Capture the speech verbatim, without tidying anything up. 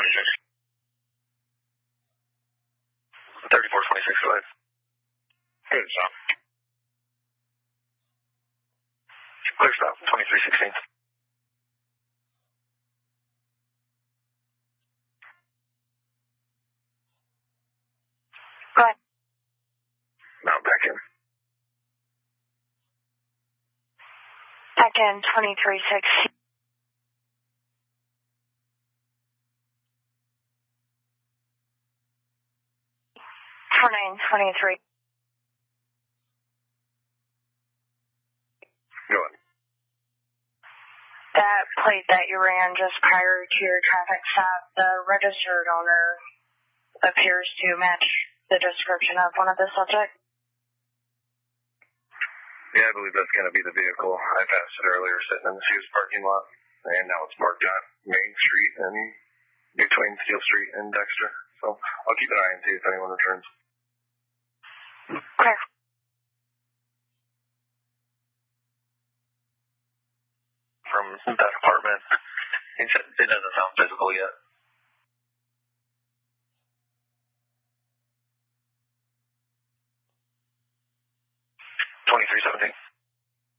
thirty-four twenty-six, go ahead. Good stop. Clear stop, twenty-three sixteen. Go ahead. Now back in. Back in, twenty-three sixteen. four nine twenty-three. Go on. That plate that you ran just prior to your traffic stop, the registered owner appears to match the description of one of the subjects. Yeah, I believe that's going to be the vehicle. I passed it earlier sitting in the Sears parking lot, and now it's parked on Main Street and between Steel Street and Dexter. So I'll keep an eye and see if anyone returns. Okay. From that apartment, he said it doesn't sound physical yet. twenty-three seventeen.